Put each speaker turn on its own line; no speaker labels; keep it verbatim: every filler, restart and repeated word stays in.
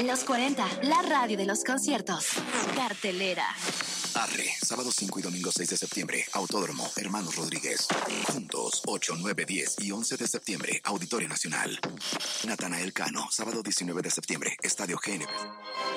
Los cuarenta, la radio de los conciertos. Cartelera.
Arre, sábado cinco y domingo seis de septiembre, Autódromo Hermanos Rodríguez. Juntos, ocho, nueve, diez y once de septiembre, Auditorio Nacional. Natanael Cano, sábado diecinueve de septiembre, Estadio G N P.